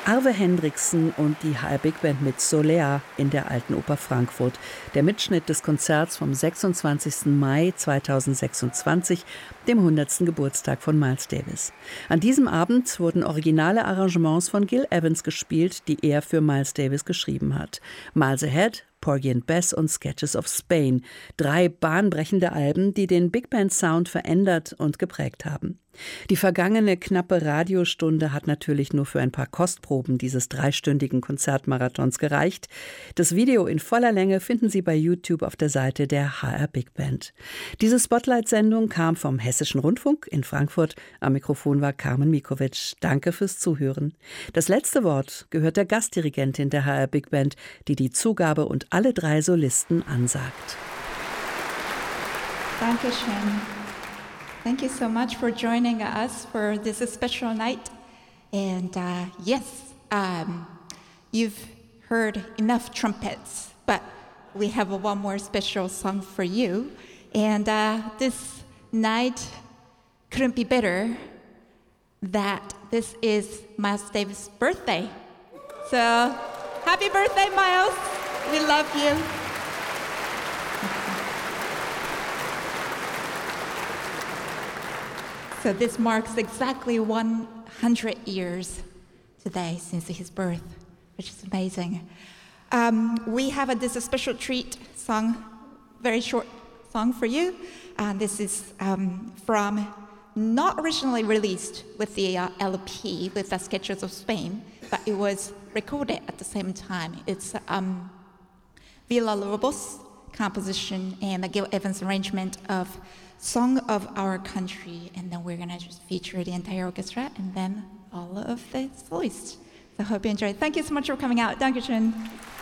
Arve Hendrickson und die HR Big Band mit Solea in der Alten Oper Frankfurt. Der Mitschnitt des Konzerts vom 26. Mai 2026, dem 100. Geburtstag von Miles Davis. An diesem Abend wurden originale Arrangements von Gil Evans gespielt, die er für Miles Davis geschrieben hat. Miles Ahead, Porgy and Bess und Sketches of Spain. 3 bahnbrechende Alben, die den Big Band Sound verändert und geprägt haben. Die vergangene knappe Radiostunde hat natürlich nur für ein paar Kostproben dieses 3-stündigen Konzertmarathons gereicht. Das Video in voller Länge finden Sie bei YouTube auf der Seite der HR Big Band. Diese Spotlight-Sendung kam vom Hessischen Rundfunk in Frankfurt. Am Mikrofon war Carmen Mikovic. Danke fürs Zuhören. Das letzte Wort gehört der Gastdirigentin der HR Big Band, die die Zugabe und alle 3 Solisten ansagt. Dankeschön. Thank you so much for joining us for this special night. And you've heard enough trumpets, but we have one more special song for you. And this night couldn't be better that this is Miles Davis' birthday. So happy birthday, Miles. We love you. So this marks exactly 100 years today since his birth, which is amazing. We have this special treat song, very short song for you. And this is from not originally released with the LP, with the Sketches of Spain, but it was recorded at the same time. It's Villa-Lobos composition and the Gil Evans arrangement of Song of Our Country, and then we're gonna just feature the entire orchestra and then all of the soloists. So I hope you enjoyed. Thank you so much for coming out. Dankeschön.